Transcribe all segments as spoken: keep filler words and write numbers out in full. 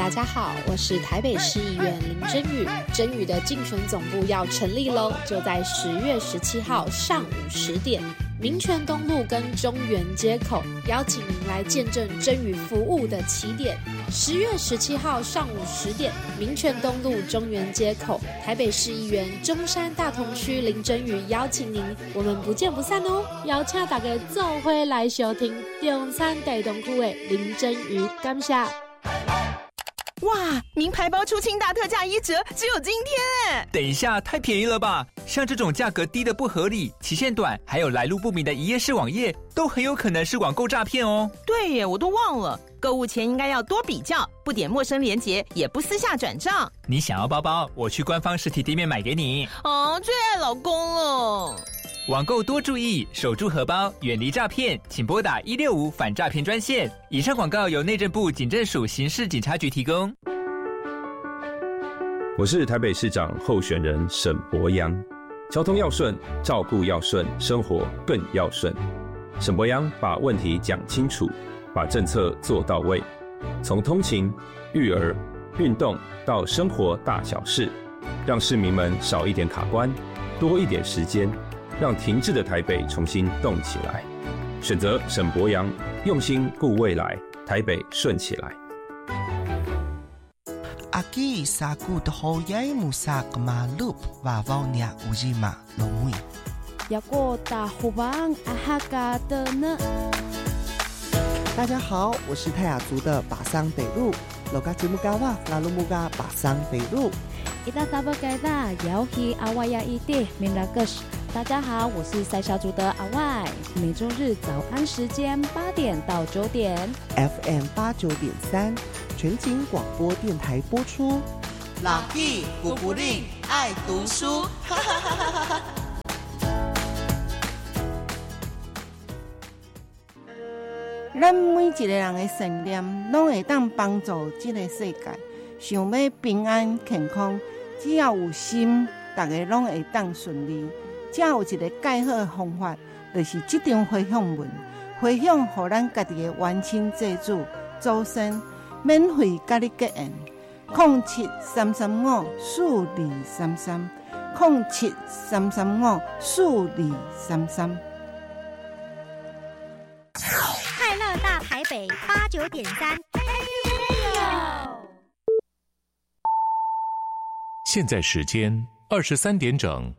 大家好，我是台北市议员林真宇。真宇的竞选总部要成立喽，就在十月十七号上午十点，民权东路跟中原街口，邀请您来见证真宇服务的起点。十月十七号上午十点，民权东路中原街口，台北市议员中山大同区林真宇邀请您，我们不见不散哦！邀请大家做伙来收听中山大同区的林真宇，感谢。 哇，名牌包出清大特价一折，只有今天哎！ 等一下，太便宜了吧？像这种价格低的不合理、期限短，还有来路不明的一页式网页，都很有可能是网购诈骗哦。 对耶，我都忘了，购物前应该要多比较，不点陌生连结，也不私下转账。 你想要包包，我去官方实体店面买给你。 哦，最爱老公了。 网购多注意，守住荷包，远离诈骗，请拨打一六五反诈骗专线。以上广告由内政部警政署刑事警察局提供。 我是台北市长候选人沈伯洋。交通要顺，照顾要顺，生活更要顺。沈伯洋把问题讲清楚，把政策做到位，从通勤、育儿、运动到生活大小事，让市民们少一点卡关，多一点时间，让停滞的台北重新动起来。选择沈伯洋，用心顾未来，台北顺起来。 Aquí saku dohoyai musak malup vavaunya ujima lomui. Yako tahubang ahaka的呢？ 大家好，我是泰雅族的巴桑北路，罗嘎吉木嘎瓦拉鲁木嘎巴桑北路。 伊达萨布盖达摇希阿外亚伊蒂明拉格什。大家好，我是塞小族的阿外，每周日早安时间八点到九点 ，F M 八九点三，全景广播电台播出。 老弟古不吝爱读书，哈哈哈哈哈！ 咱每一个人的信念，拢会当帮助这个世界。想要平安健康，只要有心，大家拢会当顺利。才有一个介好的方法，就是这张回向文，回向予咱家己的冤亲债主、祖先，免费甲你结缘。零七三三五四二三三，零七三三五四二三三。 快乐大台北八九点三， 现在时间二十三点整。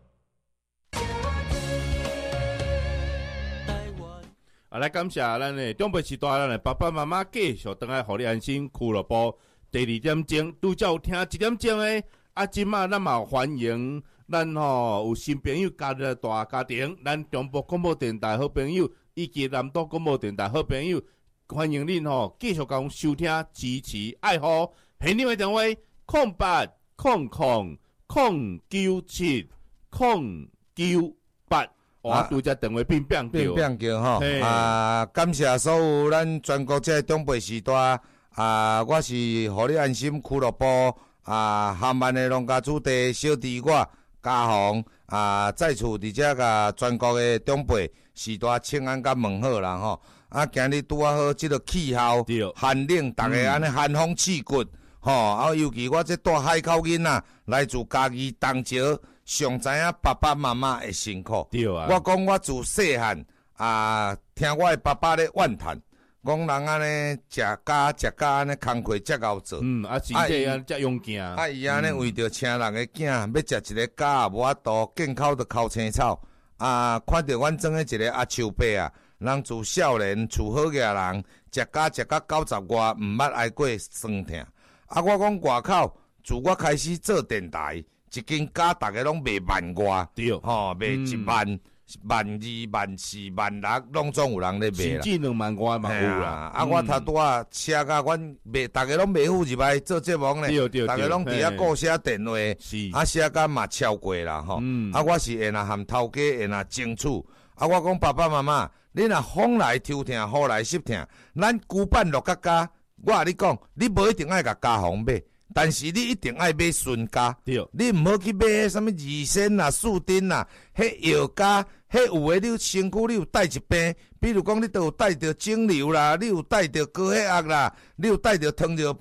啊，来感谢咱的中北时代咱的爸爸妈妈继续回来，互你安心俱乐部第二点钟，拄则有听一点钟的。啊，今仔咱嘛欢迎咱吼有新朋友加入大家庭，咱中部广播电台好朋友以及南岛广播电台好朋友，欢迎恁吼继续讲收听、支持、爱护。现场的电话：空八空空空九七空九八。我拄则电话变变变变叫吼啊！感谢所有咱全国这中北时代啊！我是互你安心俱乐部啊，厦门的农家子弟小弟我嘉宏啊，再次伫遮甲全国的中北时代请安甲问好啦吼！啊，今日拄啊好，即个气候寒冷，逐个安尼寒风刺骨吼！啊，尤其我这大海口囡仔来自家己东石。上知影爸爸妈妈的辛苦， 对啊！ 我讲我自细汉啊，听我的爸爸咧怨叹，讲人安尼食家食家安尼工课遮熬做， 嗯，啊，身体安遮勇健， 啊，伊安尼为着请人的囝，要食一个家也无法度，见口就哭青草，啊，看着阮装的一个阿树伯啊，人自少年厝好个人，食家食到九十外，毋捌挨过酸痛，啊，我讲外口，自我开始做电台。一间家大家拢卖万外， 对， 吼、哦、卖一万、嗯、万二、万四、万六，拢总有人咧卖啦。 甚至两万外嘛有啦。 啊，啊我头拄啊车甲阮卖，大家拢卖富入来做节目咧，大家拢伫遐顾写电话，啊写甲嘛超过啦吼、嗯。啊，我是会若含头家会若争取，啊我讲爸爸妈妈，你若风来抽疼，雨来湿疼，咱旧版落甲家，我甲你讲，你无一定爱甲家风买。但是你一定爱买顺家，你唔好去买迄什么二仙啦、树丁啦，迄药家，迄有诶，你身躯你有带一病，比如讲你都有带着肿瘤啦，你有带着高血压啦，你有带着糖尿病，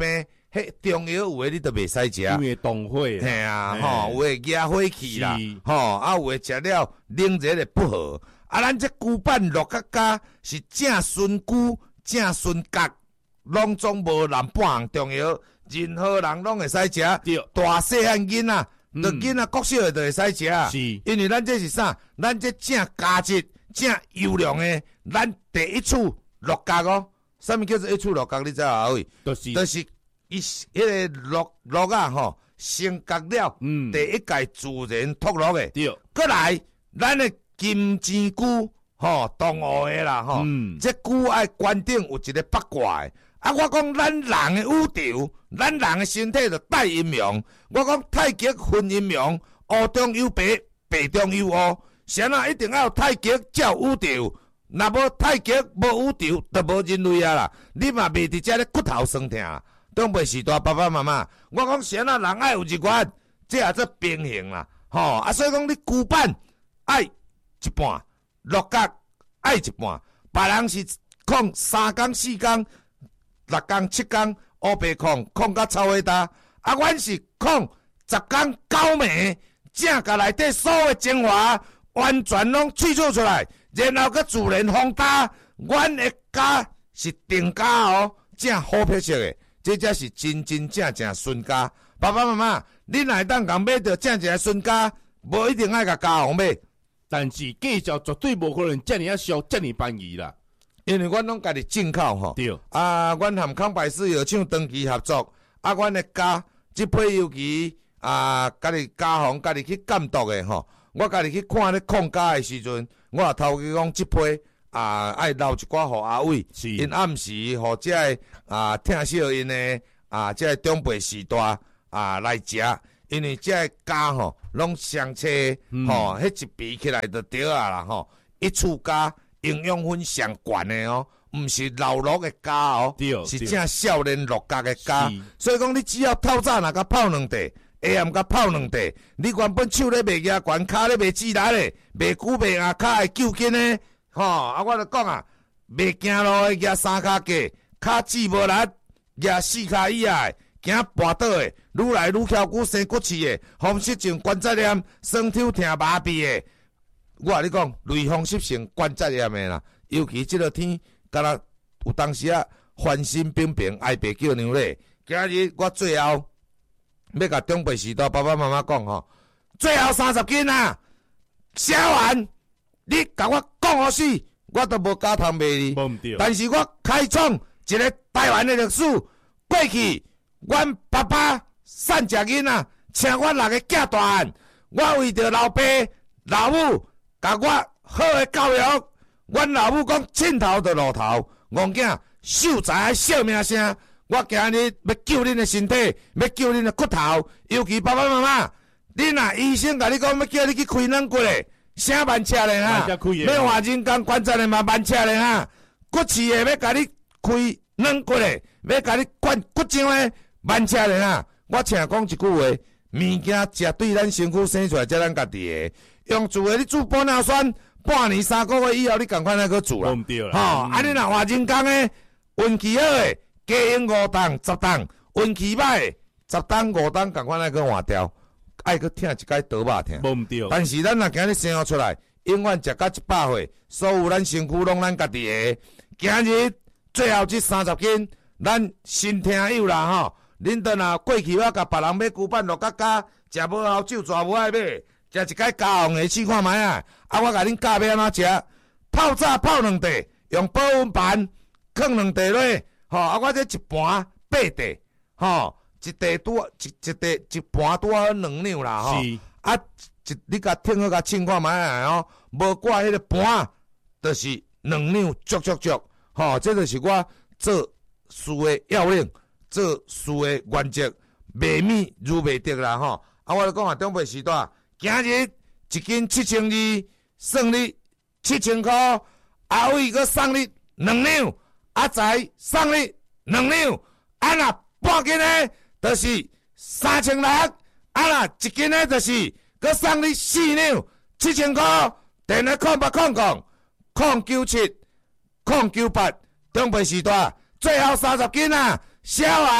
迄中药有诶你都袂使食， 因为动火。 嘿啊，吼，有诶惹火气啦，吼，啊有诶食了冷热诶不好。啊，咱这菇板落角角是正纯菇、正纯角，拢总无染半项中药，任何人拢会使食。大细汉囡仔，着囡仔国小诶都会使食。 是， 因为咱这是啥？咱这正价值、正优良诶，咱第一处落角哦。啥物叫做一处落角？你知影位？ 就是， 就是伊迄个落落啊吼，升格了，嗯，第一届自然脱落诶。 对， 过来咱诶。金针菇吼，动物诶啦吼，嗯、这菇爱关顶有一个八卦诶。啊，我讲咱人诶宇宙，咱人诶身体就带阴阳。我讲太极分阴阳，乌中有白，白中有乌。啥啊，一定要有太极才有宇宙。若无太极无宇宙，就无人类啊啦。你嘛袂伫遮咧骨头酸痛，长辈时代爸爸妈妈，我讲啥啊，人爱有一元，这也做平衡啦。吼、哦、啊，所以讲你骨板爱。一半落角爱一半，别人是控三工四工六工七工乌白控控甲臭尾大，啊，阮是控十工九暝，正甲内底所有精华完全拢萃取出来，然后佮自然风干，阮的家是定家哦，正好皮色的，这才是真真正正纯家。爸爸妈妈，你若会当共买到正正纯家，无一定爱甲家红买。 但是价钱绝对无可能遮尔啊俗，遮尔便宜啦。 因为阮拢家己进口吼， 对啊，阮含康百事药厂长期合作，啊，阮的家即批尤其啊，家己家phòng家己去监督的吼，我家己去看咧控家的时阵，我也头去讲即批啊，爱留一寡互阿伟，因暗时互遮个啊听小因的啊，遮个长辈时代啊来食。因为这个家吼，拢相车吼，迄、嗯、一比起来就对啊啦吼。一处家营养分上悬的哦，毋是老落的家哦，是正少年落角的家。所以讲，你只要透早若甲泡两茶，下暗甲泡两茶，你原本手咧袂牙悬，骹咧袂指力咧，袂久袂牙骹会揪筋咧，吼、哦、啊！我著讲啊，袂行路的牙三骹架，骹趾无力，牙四骹以外。行跋倒的，愈来愈翘骨生骨刺的，风湿性关节炎，酸痛疼麻痹的。我甲你讲，类风湿性关节炎的啦，尤其即个天，敢若有当时啊，翻身冰冰，爱白叫娘咧。今日我最后要甲长辈时代爸爸妈妈讲吼，最后三十斤啊，写完你甲我讲好死，我都无加通卖你。但是我开创一个台湾的历史，过去。阮爸爸瘦食囡仔，请阮六个囝大汉，我为着老爸老母，甲我好的教育。阮老母讲凊头就露头，戆囝秀才笑名声。我今日要救恁的身体，要救恁的骨头。尤其爸爸妈妈，你若医生甲你讲要叫你去开软骨的，啥慢车咧哈？要换人工关节的嘛慢车咧哈？骨刺的要甲你开软骨的，要甲你灌骨浆的。慢车咧啊！我请讲一句话，物件食对咱身躯生出来，才咱家己的。用煮的你煮玻尿酸，半年三个月以后，你赶快来去煮啦。吼，啊你若换人工的，运气好的，加用五档、十档；运气歹的，十档、五档，赶快来去换掉。爱去听一摆倒肉听。 无毋对。 但是咱若今日生出来，永远食到一百岁，所有咱身躯拢咱家己的。今日最后这三十斤，咱新听友啦吼。恁倒若过去我甲别人买骨板落角角，食无好酒绝无爱买，食一摆家红的试看卖啊！啊，我甲恁教要安怎食？泡早泡两茶，用保温盘放两茶落，吼、哦！啊，我这一盘八茶，吼、哦，一茶拄一一茶一盘拄好两两啦，吼、哦！啊，一你甲听好甲称看卖啊，吼！无挂迄个盘，就是两两足足足，吼、哦！这就是我做事的要领。做事的原则，卖米如卖得啦吼！啊，我来讲下长辈时代，今日一斤七千二，算你七千块，阿伟佮送你两两，阿仔送你两两，啊若半斤的，就是三千六，啊若一斤的，就是佮送你四两，七千块。电话空八空空，空九七，空九八，长辈时代最后三十斤啊！写完，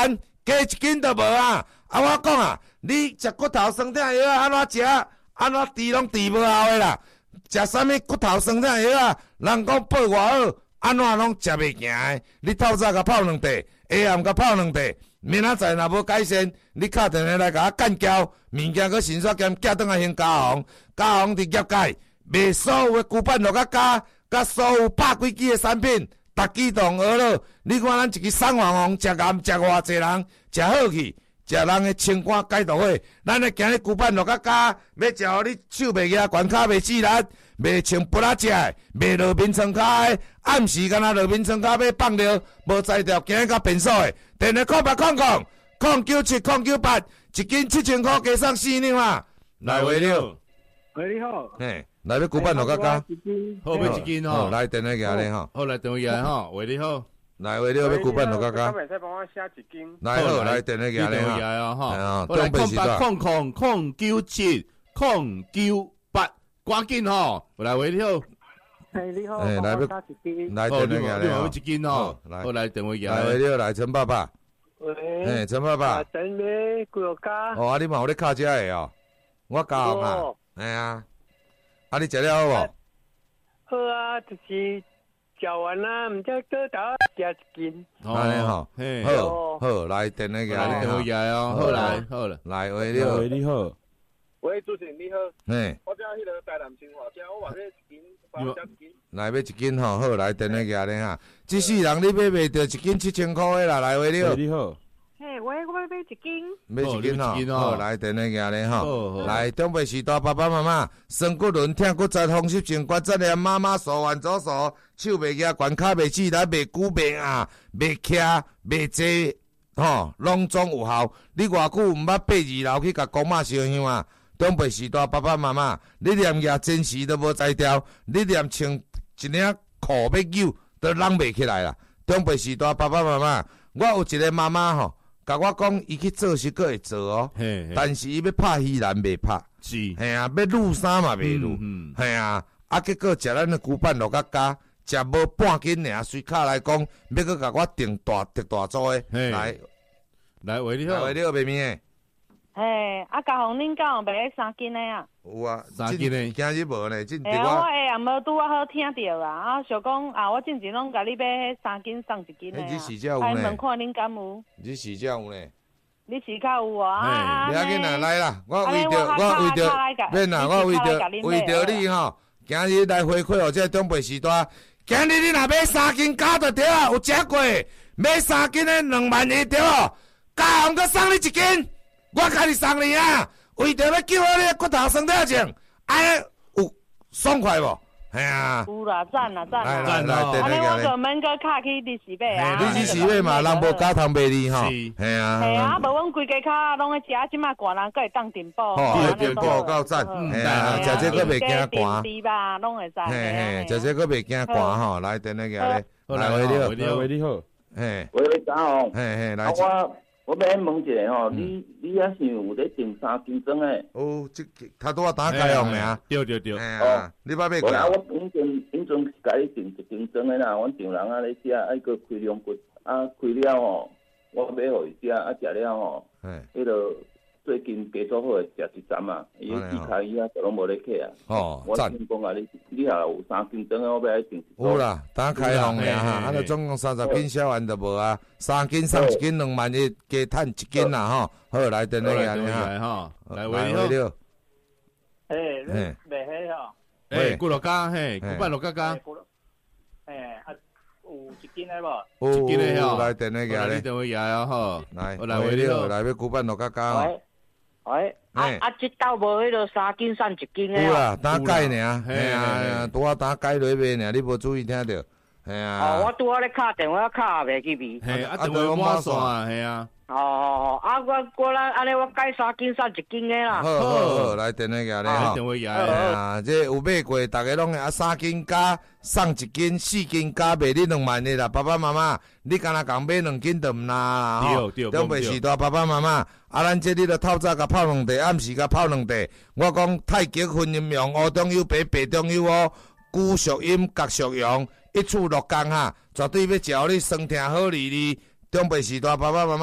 加一斤都无啊！啊，我讲啊，你食骨头酸痛药啊，安怎食？安怎治拢治无效诶啦！食啥物骨头酸痛药啊？人讲补偌好，安怎拢食袂行诶？你透早甲泡两袋，下暗甲泡两袋，明仔载若无改善，你敲电话来甲我干交，物件搁先煞兼寄转来先加红，加红伫业界卖所有诶旧版落甲加，甲所有百几支诶产品，逐支同学乐。你看咱一支送黄红，食咸食偌济人，食好去。食人诶清肝解毒火，咱诶今日旧版落甲加，要食互你手袂压，悬骹袂刺力，袂穿不拉食诶，袂落面床骹诶，暗时敢若落面床骹要放尿，无才调今日甲变数诶，电话空八空空空九七空九八，一斤七千块加送四两啊！来话了， 喂你好， 嘿，来要旧版落甲加， 好要一斤吼， 来电话寄咧吼， 好来电话寄吼，喂你好。 来，为了要古板落甲甲， 可帮我写一斤。 来好，来电话寄咧哈， 哈， 我来空八空空空九七空九八，赶紧吼，来喂你好， 嘿你好， 哎来要写一斤， 来电话寄咧， 要一斤吼，来，我来电话寄， 来喂你好，来陈爸爸， 喂， 嘿陈爸爸， 陈咩几落家？ 哦，啊你嘛有咧敲遮个哦，我教嘛，哎呀，啊你食了好无？ 好啊，就是。食完啦，唔知多打加一斤。 安尼吼，好，好，来电话寄咧， 电话寄哦，好来，好啦， 来喂你好， 喂你好， 喂主持人你好， 嘿， 我只迄个台南清华，只我话要一斤，包加一斤。 来要一斤吼，好，来电话寄咧哈，即世人你买袂着一斤七千块诶啦，来喂你好， 你好。 嘿，喂，我要买一斤， 买一斤吼，好来电话寄咧吼，来中北时代爸爸妈妈，酸骨轮、痛骨折、风湿性关节炎、妈妈手腕左手，手袂压、悬骹袂起来、袂久袂硬、袂徛、袂坐，吼，拢总有效。你偌久毋捌爬二楼去甲公妈烧香啊？中北时代爸爸妈妈，你连夜真时都无才调，你连穿一领裤要扭都拢袂起来啦。中北时代爸爸妈妈，我有一个妈妈吼。甲我讲，伊去做是个会做哦，但是伊要拍稀兰袂拍， 是， 系啊，要撸衫嘛袂撸，系啊，啊结果食咱的旧版落甲加，食无半斤尔，随卡来讲，要搁甲我订大订大组的，来来喂你好， 喂你好，妹妹。 嘿，啊，嘉宏恁敢有卖三斤的啊？ 有啊， 三斤的， 今日无呢，今日我。哎，我下暗无拄啊好听到啦，啊，想讲啊，我进前拢甲你买迄三斤送一斤的啊。 你时才有呢？ 哎，问看恁敢有？ 你时才有呢？ 你时较有啊？啊， 不要紧啦，来啦，我为着我为着，免啦，我为着为着你吼，今日来回馈我这中北时代。今日你若买三斤加就对啊，有食过，买三斤的两万一对哦，嘉宏佮送你一斤。我甲你送你啊！为着要救我你骨头酸痛症，安尼有爽快无？系啊！ 有啦，赞啦，赞啦！ 来来， 安尼我就免搁卡去利时买啊！ 利时买嘛，人无加糖卖你吼，系啊！ 系啊，无阮规家卡拢会食，即马寒人搁会当订报， 哦，订报够赞，系啊，食这个袂惊寒， 对吧？拢会使。 嘿嘿，食这个袂惊寒吼，来等那个咧，来喂你好， 喂你好， 嘿， 喂喂，嘉宏， 嘿嘿，来。 我要问一下吼，你你也是有咧订三斤装诶？ 哦，即头拄我打开用尔， 对对对， 哎呀，你捌买过？ 我以前以前是甲你订一斤装诶啦，阮丈人啊咧食，啊个开两骨，啊开了吼，我买互伊食，啊食了吼，迄个最近加做好诶，食一站啊，伊只开伊啊，就拢无咧客啊。 哦， 我听讲啊，你你也有三斤装诶，我要来订。 有啦，打开放尔哈，啊，就总共三十斤销完就无啊，三斤送一斤两万一，加趁一斤啦吼。好，来等那个哈，来喂你好。 诶，卖迄吼。 诶，古乐家嘿，古板乐家家。 诶，啊，有一斤诶无？ 有， 一斤诶吼。 来等那个咧。 你等我爷啊吼。 来，来喂你好，来要古板乐家家吼。 喂，啊啊，即斗无迄个三斤送一斤诶。 有啦，打解尔，嘿啊，拄啊打解落卖尔，你无注意听着，嘿啊。 哦，我拄啊咧敲电话敲也袂记味。 嘿，啊电话满线啊，嘿啊。 哦哦哦，啊我我咱安尼我改三斤送一斤诶啦。 好好好，来电话个咧吼。 电话个啊，这有买过，大家拢啊三斤加送一斤，四斤加卖你两万的啦。爸爸妈妈，你敢若共买两斤就唔拿啦吼。 对对。 中北时代爸爸妈妈，啊咱这里着透早甲泡两袋，暗时甲泡两袋。我讲太极分阴阳，乌中有白，白中有乌，孤属阴，角属阳，一处落工哈，绝对要照你酸痛好利利。中北时代爸爸妈妈。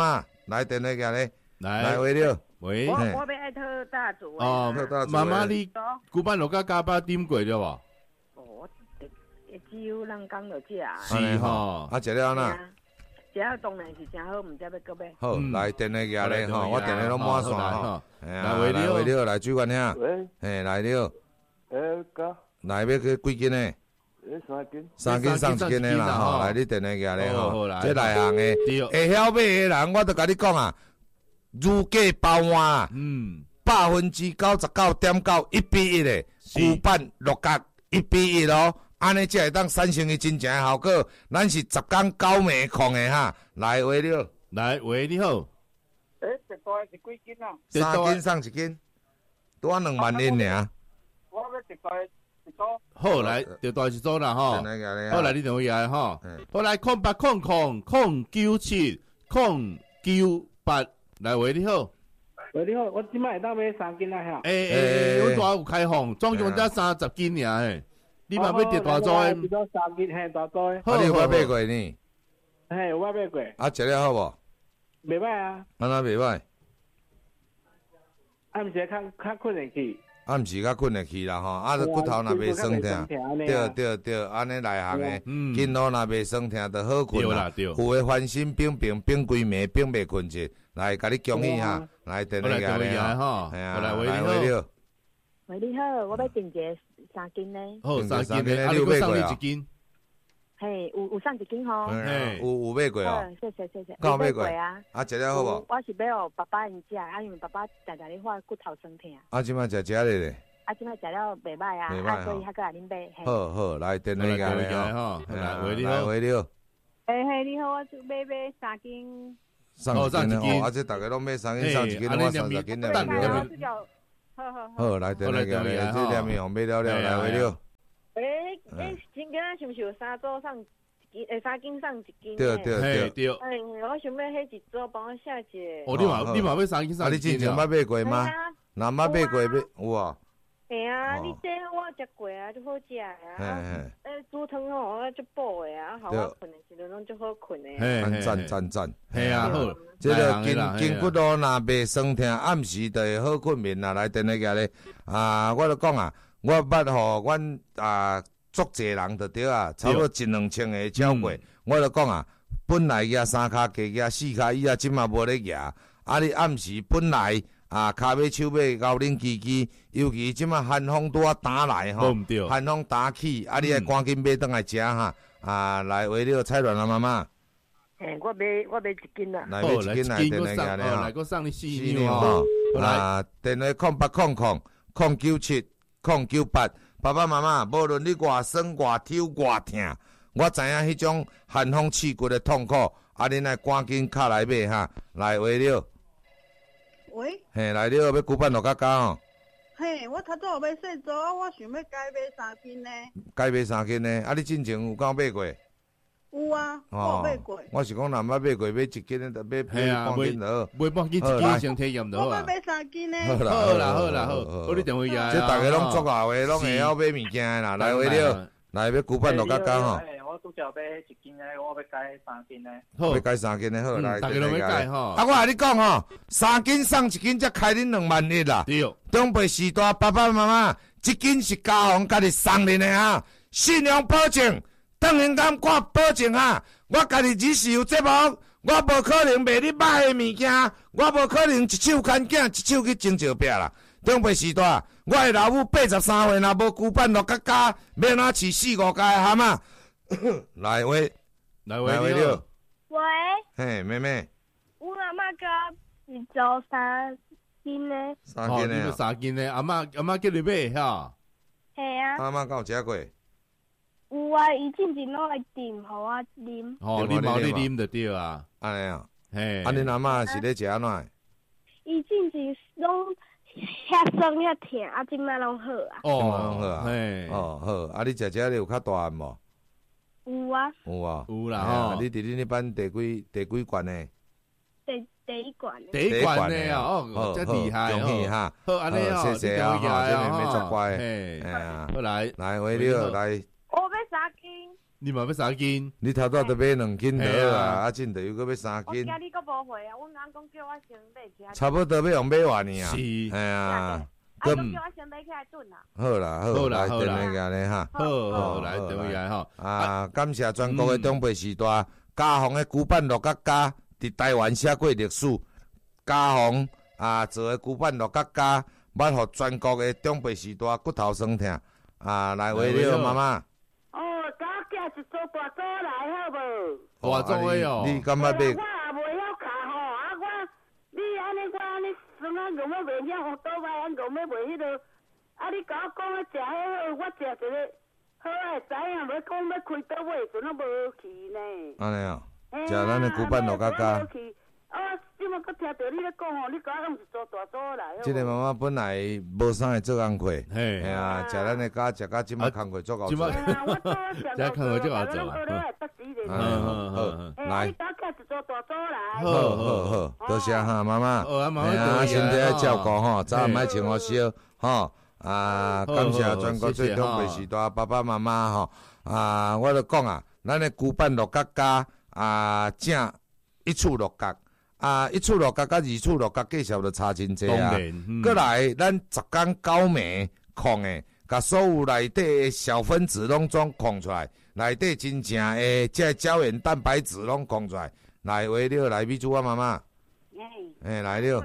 来电话个咧， 来来喂了， 喂， 我我要爱特大组的。 哦，妈妈你古板落甲加巴点过了无？ 哦，只有人讲落食。 是吼， 啊，食了哪？ 食了当然是真好，唔知要搁要。 好，来电话个咧吼，我电话拢满线吼。来喂了， 喂了，来主管兄。 喂。 嘿，来了。 诶，哥。 来要去几斤呢？ 三斤， 三斤送一斤的啦吼，来你电话个咧吼，这内行的会晓买的人，我都甲你讲啊，如价包换，嗯，百分之九十九点九一比一的，古板六角一比一咯，安尼才会当产生伊真正的效果。咱是十工九暝控的哈，来喂了， 来喂你好， 诶，一袋是几斤啊？ 三斤送一斤，多两万银尔。 我要一袋。 好来，就大一组啦吼。好来，你电话来吼。好来，空八空空空九七空九八，来喂你好。 喂你好，我即摆会当买三斤啊吓。 诶诶，我大有开放，总共才三十斤尔诶。你嘛要伫大组诶？ 一组三斤，嘿，大组诶。 啊，你有捌买过呢？ 嘿，有捌买过。 啊，食了好无？ 袂歹啊。 安那袂歹？ 啊，毋是较较困会去。 啊，毋是较困会去啦吼，啊，骨头若袂酸痛，对对对，安尼内行诶，筋络若袂酸痛，就好困啦。有诶翻身冰冰冰规暝冰袂困着，来，甲你恭喜哈，来电话个咧吼，系啊，来喂你好。 喂你好，我要订一个三斤呢。 好，三斤呢，啊，你要送你一斤。 嘿，有有送一斤吼。 嘿，有有买过哦。 谢谢谢谢。 有买过啊？ 啊，食了好无？ 我是要互爸爸因食，啊，因为爸爸常常咧发骨头酸痛。 啊，即摆食食咧咧。 啊，即摆食了袂歹啊，啊，所以还搁来恁买。 好好，来电话个咧吼， 来喂你好， 来喂你好。 诶嘿，你好，我买买三斤。 三斤哦，啊，即大家拢买三斤，送一斤，我三十斤了。 好好好。 好，来电话个咧，这两面红买了了，来喂你好。 诶诶，今仔是毋是有三组送一斤？诶，三斤送一斤？ 对对对对。哎，我想要迄一组帮我写一个。 哦，你嘛你嘛要三斤送一斤？ 啊，你之前捌买过吗？若捌买过买有啊。 系啊，你这我食过啊，就好食啊。诶，煮汤吼，我足补的啊，好我困的时阵拢足好困的。 赞赞赞， 系啊好。 这个筋筋骨咯，若袂酸痛，暗时就会好困眠啦。来电话个咧，啊，我就讲啊。我捌吼，阮啊足济人就对啊，差不多一两千个超过。我就讲啊，本来举三骹加举四骹以啊，即嘛无咧举。啊，你暗时本来啊，骹尾手尾咬恁叽叽，尤其即嘛寒风拄啊打来吼，寒风打起，啊，你爱赶紧买倒来食哈。啊，来为了菜卵啊妈妈。 嘿，我买我买一斤啦。 来买一斤来电话个咧吼。 来，我送你四两吼。 啊，电话空八空空空九七。空九八，爸爸妈妈，无论你偌酸偌抽偌痛，我知影迄种寒风刺骨的痛苦，啊，恁来赶紧卡来买哈，来喂了。 喂。 嘿，来了，要骨板落甲加吼。 嘿，我头早要洗澡，我想要改买三斤呢。 改买三斤呢？啊，你之前有敢买过？ 有啊，我有买过。 我是讲，若捌买过，买一斤的，买买半斤就好。 买半斤一斤先体验就好啊。我买三斤呢。 好啦， 好啦，好啦，好。我你电话呀。 这大家拢足老的，拢会晓买物件啦。来喂了，来要骨板落甲加吼。 我拄则买一斤的，我要改三斤的。 好，要改三斤的好来。 大家拢要改吼。 啊，我甲你讲吼，三斤送一斤，才开恁两万一啦。 对。 长辈时代，爸爸妈妈，一斤是家红家己送恁的啊，信用保证。当然敢我保证啊，我家己只是有节目，我无可能卖你歹的物件，我无可能一手牵囝，一手去种石壁啦。长辈时代，我的老母八十三岁，若无骨板落甲加，要哪饲四五家的蛤蟆？来喂， 来喂，来喂了。 喂。 嘿，妹妹。 我阿妈甲一周三斤呢。 三斤呢？ 三斤呢？阿妈阿妈叫你买哈。 系啊。 阿妈敢有食过？ 有啊，伊进前拢来炖，互我啉。 哦，你冇你啉就对啊， 安尼啊， 嘿。 啊，恁阿嬷是咧食安怎？ 伊进前拢遐酸遐疼，啊，即摆拢好啊。 哦，拢好啊， 嘿， 哦好，啊，你食食咧有较大汉无？ 有啊。 有啊， 有啦吼。 你伫恁迄班第几第几罐呢？ 第第一罐。 第一罐的啊，哦，真厉害哦。 恭喜哈！ 好，安尼哦， 谢谢啊，哈，这妹妹足乖。 哎呀， 好来来为了来。 我要三斤。 你嘛要三斤？ 你头拄着买两斤得啊，啊，真着又搁要三斤。 我惊你搁无会啊，阮翁讲叫我先买起来。 差不多要用买完呢啊。 是， 哎呀。 啊，叫我先买起来炖啦。 好啦，好啦，好啦，来电话哈。 好好来电话来哈。 啊，感谢全国的长辈时代，嘉宏的古板乐角家伫台湾写过历史。嘉宏啊，做的古板乐角家，捌互全国的长辈时代骨头酸痛啊，来为了妈妈。 哦，早寄一组大组来好无？ 大组的哦。 你感觉买？ 我也袂晓卡吼，啊我你安尼我安尼算啊，我要袂晓互倒摆，啊我要卖迄落，啊你甲我讲啊食迄好，我食一个好诶，知影要讲要开倒位，阵啊无去呢。 安尼哦，食咱的古板乐角家。 啊，即马佫听到你咧讲吼，你甲我用一组大组来。 即个妈妈本来无啥会做工课，嘿，哎呀，食咱的家食到即马工课做够做。即马工课做够做。 嗯好好，来。 你甲我寄一组大组来。 好好好，多谢哈妈妈。 好啊，妈妈。 哎呀，身体要照顾吼，早晚莫穿好烧吼。啊，感谢全国最长辈时代爸爸妈妈吼。啊，我著讲啊，咱的古板乐角家啊，正一处乐角。啊，一处落角甲二处落角计数就差真济啊！过来，咱十天九暝控诶，甲所有内底诶小分子拢总控出来，内底真正诶即胶原蛋白质拢控出来，来为了来米珠啊妈妈，诶来了，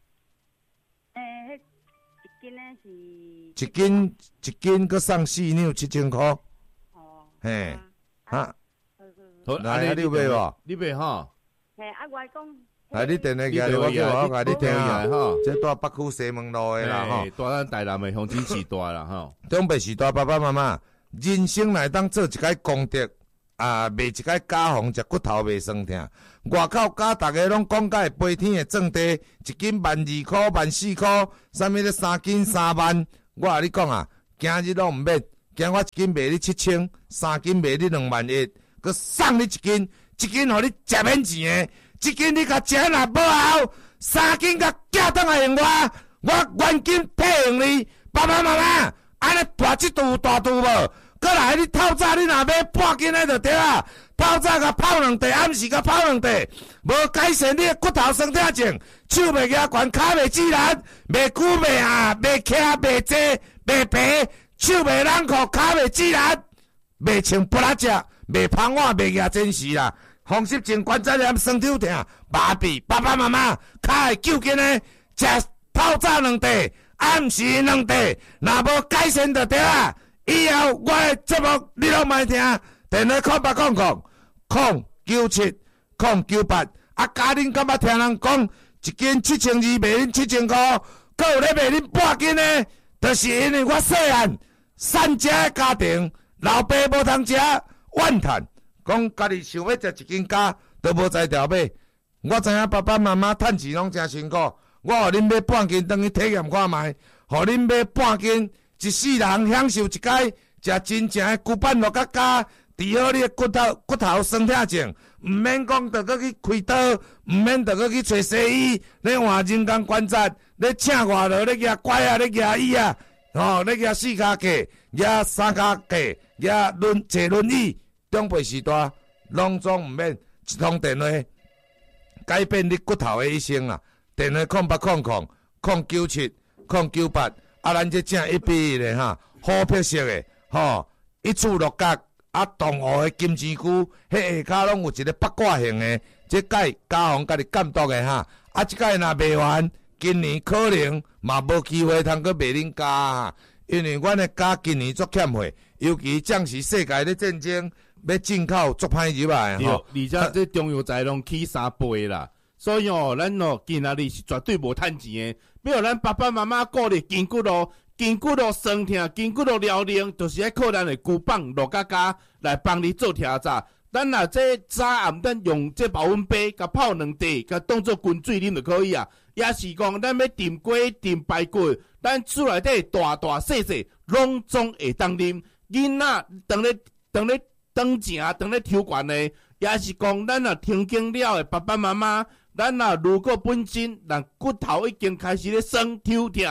诶，迄一斤诶是一斤一斤佮送四两七千块，哦，嘿，哈，来啊，你买无？ 你买哈？ 嘿，啊，我讲。 来，你电话寄来，我叫我甲你听啊，吼，这住北区西门路的啦，吼， 住咱台南的乡亲时代啦，吼。 长辈时代爸爸妈妈，人生来当做一个功德啊，卖一个家红，食骨头袂酸痛。外口家大家拢讲甲飞天的种地，一斤万二块、万四块，啥物咧三斤三万。我甲你讲啊，今日拢毋免，今我一斤卖你七千，三斤卖你两万一，佮送你一斤，一斤互你食免钱的。一斤你甲食若无效，三斤甲寄倒来用我，我原金退用你。爸爸妈妈，安尼大即度大度无？过来你透早你若买半斤的就对啊，透早甲泡两地，暗时甲泡两地，无改善你的骨头酸痛症，手袂举悬，骹袂自然，袂久袂下，袂徛袂坐，袂平，手袂冷酷，骹袂自然，袂穿布拉只，袂芳碗，袂举真实啦。风湿症、关节炎、酸痛痛、麻痹，爸爸妈妈较会救紧的，食透早两地，暗时两地，若无改善就对啊。以后我的节目你拢莫听，电话空八空空空九七空九八，啊，家恁敢捌听人讲一斤七千二卖恁七千块，佮有咧卖恁半斤的，就是因为我细汉散食的家庭，老爸无通食，怨叹。讲家己想要食一斤鸭，都无才调买。我知影爸爸妈妈趁钱拢真辛苦，我互恁买半斤，当去体验看卖。互恁买半斤，一世人享受一摆，食真正的古板乐角家，治好你的骨头骨头酸痛症，毋免讲着搁去开刀，毋免着搁去找西医，咧换人工关节，咧请外劳，咧举拐啊，咧举椅啊，吼，咧举四脚架，举三脚架，举轮坐轮椅。长辈时代，拢总毋免一通电话改变你骨头的一生啦。电话空八空空空九七空九八，啊，咱这正一比一的哈，好配色的吼，一处六角啊，同湖的金针菇，迄下骹拢有一个八卦形的，这届家宏家己监督的哈，啊，这届若卖完，今年可能嘛无机会通去卖恁家哈，因为阮的家今年足欠货，尤其将是世界的战争。要进口足歹入来吼， 而且这中药材拢起三倍啦，所以哦，咱哦今仔日是绝对无趁钱的。要互咱爸爸妈妈鼓励筋骨咯，筋骨咯酸痛，筋骨咯撩灵，就是爱靠咱的骨棒落角角来帮你做调查。咱若这早暗咱用这保温杯，甲泡两滴，甲当做滚水啉就可以啊。也是讲咱要炖鸡、炖排骨，咱厝内底大大细细拢总会当啉。囡仔当咧当咧。当正当咧抽悬的，也是讲咱若听经了的爸爸妈妈，咱若如果本身人骨头已经开始咧酸、抽痛，你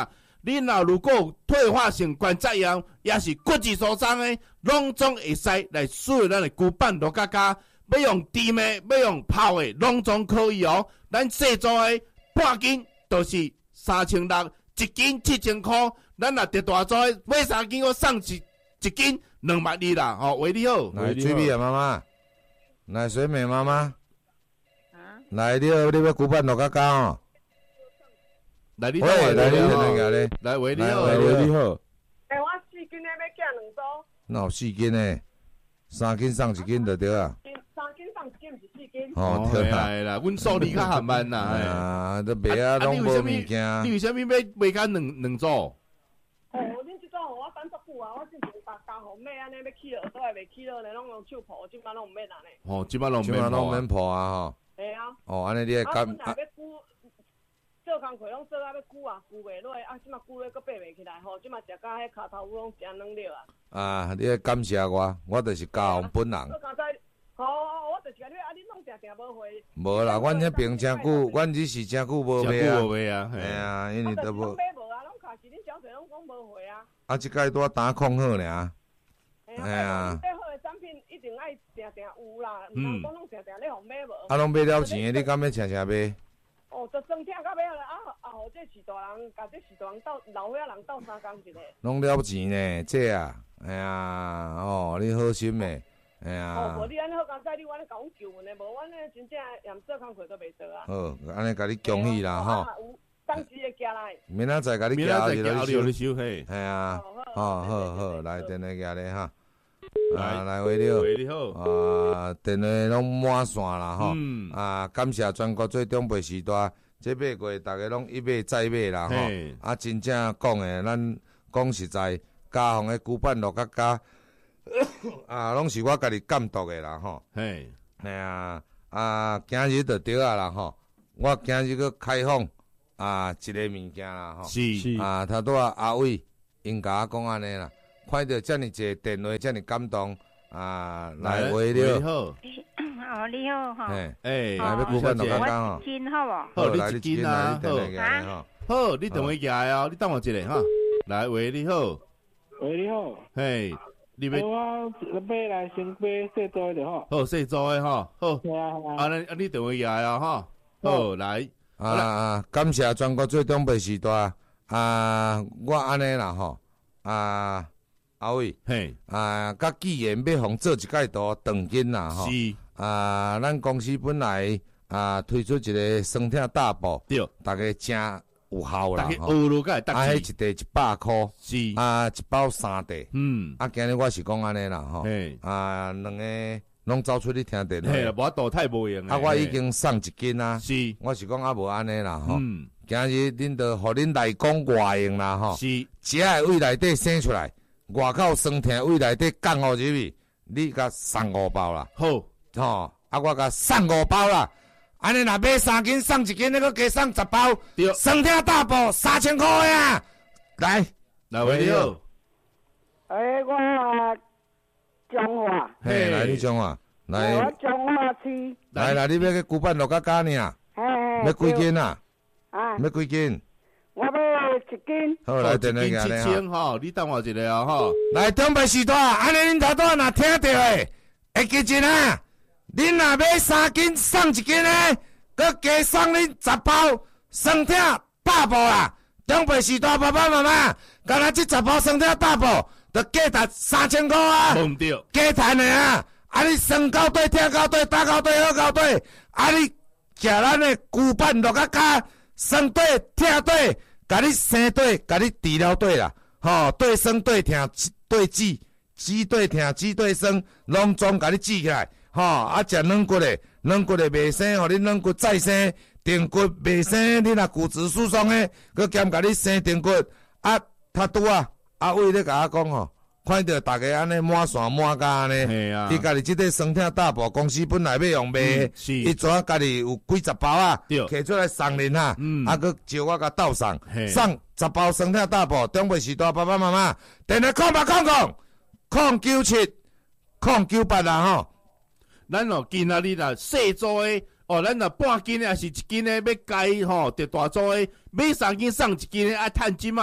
你若如果有退化性关节炎，也是骨质疏松的，拢总会使来使用咱的骨板罗嘎嘎，要用甜的，要用泡的，拢总可以哦。咱细组的半斤就是三千六，一斤七千块。咱若得大组的买三斤，我送一一斤两万二啦。吼、哦，为你好， 来水米啊，妈妈，来水美妈妈，啊，来你好，你要骨板罗嘎嘎哦。 来你喂，来你电话咧， 来喂你好， 来喂你好。 诶，我四斤的要寄两组。 哪有四斤的？三斤送一斤就对啊。 三斤送一斤，毋是四斤。 哦，对啦，啦，阮数理较含慢啦。 哎呀，都卖啊，拢无物件。 你为什么要买甲两两组？ 哦，恁即种我等足久啊，我之前把加号买安尼要起落，都还袂起落呢，拢用手抱，即摆拢毋免安尼。 哦，即摆拢即摆拢免抱啊吼。 系啊。 哦，安尼你会感啊。做工课拢做啊要久啊，久袂落，啊，即马久咧，佫爬袂起来吼，即马食甲迄骹头拢食软了啊。 啊，你感谢我，我就是嘉宏本人。 我刚才，哦，我就是甲你，啊，你拢定定无回。 无啦，阮迄边真久，阮只是真久无买啊。 无买啊， 系啊，因为都无。 买无啊，拢卡是恁小姐拢讲无回啊。 啊，即摆拄啊打控好尔。 系啊。最好的产品一定爱定定有啦，毋通讲拢定定咧互买无。 啊，拢买了钱的，你敢要请请买？ 哦，就装听到尾了啊！啊，互这是大人，甲这是大人斗老伙仔人斗相共一个。 拢了钱呢，这啊，哎呀，哦，你好心的，哎呀。 哦，无你安尼好刚才你我咧甲阮求阮的，无阮咧真正连做工课都袂做啊。 好，安尼甲你恭喜啦吼。 当时会寄来。 明仔载甲你寄后日你收嘿。 系啊，好好好，来电话寄咧哈。啊，来喂你好， 喂你好， 啊，电话拢满线啦吼，嗯、啊，感谢全国最长辈时代，这八月大家拢一买再买啦吼，啊，真正讲诶，咱讲实在，嘉宏诶骨板落甲加，啊，拢是我家己监督诶啦吼， 嘿， 系啊，啊，今日就对啊啦吼，我今日去开放啊一个物件啦吼， 是是， 啊，头拄啊阿伟因甲我讲安尼啦。看到遮尔一个电话，遮尔感动啊！来喂你好， 哦你好哈， 哎，来要骨板落甲讲吼， 斤好无？ 好，你一斤啊，好，好，你等我寄来哦，你等我一下哈。来喂你好， 喂你好， 嘿，你要我买来先买细组的吼， 好细组的吼，好， 系啊系啊， 啊你啊你等我寄来啊哈，好来啊，感谢全国最长辈时代啊，我安尼啦吼啊。阿伟， 嘿， 啊，甲既然要互做一届图长筋啦吼， 是啊，咱公司本来啊推出一个酸痛大补， 对， 大家真有效啦吼，啊， 迄一袋一百箍， 是啊，一包三袋， 嗯， 啊，今日我是讲安尼啦吼，啊，两个拢走出去听电话， 嘿，无度太无用啊，我已经送一斤啊， 是， 我是讲啊无安尼啦吼， 嗯， 今日恁着互恁内功外用啦吼， 是， 食诶胃内底生出来。外口酸痛胃内底降互入去，你甲送五包啦。 好， 吼，啊，我甲送五包啦。安尼若买三斤送一斤，你搁加送十包。 对， 酸痛大补三千块啊！来， 来喂你好。 诶，我中华。 嘿，来你中华，来。 我中华区。 来来，你要去骨板落甲加呢？ 嘿， 要几斤啊？ 啊， 要几斤？ 我要一斤。 好，来电话一斤七千吼，你等我一下啊吼。 来，长辈时代，安尼恁头拄若听到诶，会记真啊！恁若买三斤送一斤诶，佮加送恁十包酸痛大补啦！长辈时代爸爸妈妈，敢若即十包酸痛大补，着价值三千块啊！ 无毋对， 加赚诶啊！啊，你酸到底、痛到底、打到底、好到底，啊，你食咱诶骨板落甲加酸对、痛对。甲你生对，甲你治疗对啦，吼，对酸对痛对治，治对痛治对酸，拢总甲你治起来，吼，啊食软骨的，软骨的袂生，互你软骨再生，定骨袂生，你若骨质疏松的，佮兼甲你生定骨，啊，他拄啊，阿伟咧甲我讲吼。看到大家安尼满线满家安尼，伊家己即个酸痛大补公司本来要用卖，伊怎啊家己有几十包啊，摕出来送恁哈，啊，佮招我甲斗送，送十包酸痛大补，长辈时代爸爸妈妈，电话空八空空，空九七，空九八啦吼。 咱哦，今仔日啦，细组的哦，咱若半斤的，还是一斤的，要改吼，得大组的，买三斤送一斤的，爱趁钱嘛。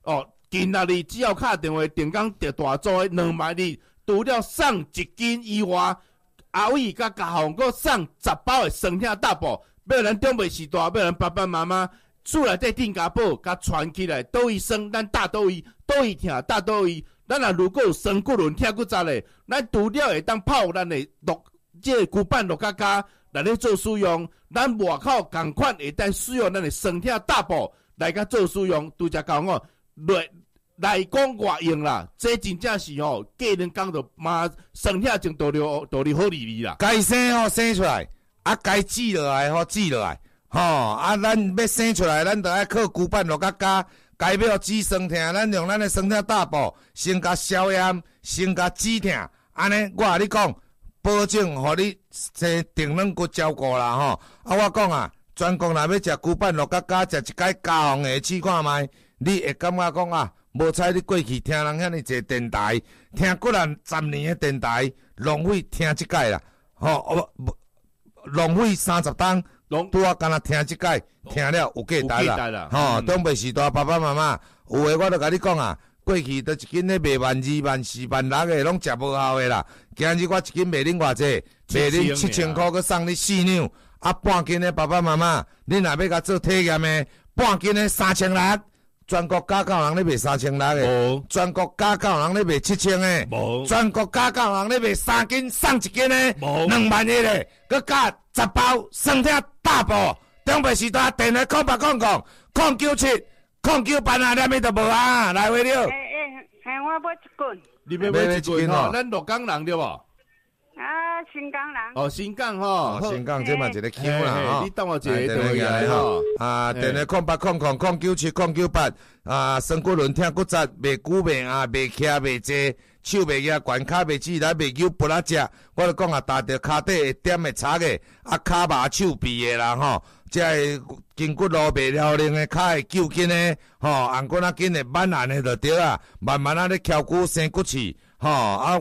哦，今仔日只要打电话定岗特大组的两万日，除了送一斤以外，阿伟甲家宏阁送十包的酸痛大补，要咱中北时代，要咱爸爸妈妈厝内底订家宝，甲传起来，倒位酸，咱打倒位，倒位疼打倒位。咱若如果有酸骨轮、疼骨扎咧，咱除了会当泡咱的落即个骨板落加加来咧做使用，咱外口共款会当使用咱的酸痛大补来甲做使用。拄则讲哦，来来讲外用啦，这真正是吼，过两工就嘛酸痛症都了都了好利利啦。 该生吼生出来，啊该治落来吼治落来，吼啊咱要生出来，咱就爱靠骨板落加加。该要止酸痛，咱用咱的酸痛大补，先甲消炎，先甲止痛，安尼我甲你讲，保证互你这定软骨照顾啦吼。啊，我讲啊，全国若要食骨板落加加，食一摆加红的试看卖，你会感觉讲啊，无采你过去听人遐尼济电台，听过人十年的电台，浪费听即届啦，吼、哦，浪费三十档。拄啊，干那听即届，听了有价值啦，吼、哦，中北时代爸爸妈妈，有诶，我都甲你讲啊，过去都一斤咧卖万二万四万六个，拢食无效诶啦。今日我一斤卖恁偌济，卖恁七千箍，佮送你四两，啊，半斤诶爸爸妈妈，恁若要甲做体验诶，半斤诶三千六，全国加购人咧卖三千六诶，全国加购人咧卖七千诶，全国加购人咧卖三斤送一斤诶，两万一咧，佮加十包酸痛大补，中北时代电话空八空空空九七空九八啊，连咪都无啊，来回了。 诶诶，系我买一棍。 你要买一棍吼？咱鹿港人对无？ 啊，新港人。 哦，新港吼， 哦，新港这嘛一个 Q 啦吼。 你等我一个电话来吼。 啊，电话空八空空空九七空九八啊，酸骨轮疼骨折，袂久袂啊，袂徛袂坐。手袂举，悬骹袂起来，袂扭不拉只，我就讲啊，踏着骹底会点会擦个，啊骹麻手臂的啦吼，即个筋骨路袂了灵的，骹会揪紧的，吼，红骨仔紧的，慢慢的就对啊，慢慢啊咧翘骨生骨刺，吼啊。